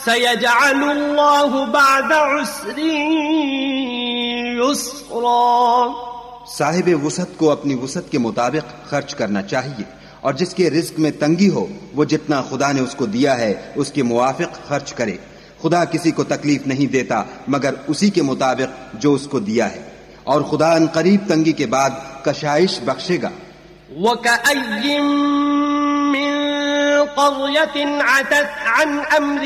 सयजअलुल्लाहु बअद उस्रिन युस्रा। साहिब वुसअत को अपनी वुसअत के मुताबिक खर्च करना चाहिए, और जिसके रिज्क में तंगी हो वो जितना खुदा ने उसको दिया है उसके मुवाफिक खर्च करे। खुदा किसी को तकलीफ नहीं देता मगर उसी के मुताबिक जो उसको दिया है, और खुदा अनकरीब तंगी के बाद कशाइश बख्शेगा। वकअय्यिम मिन क़र्यतिन अतत अन अम्र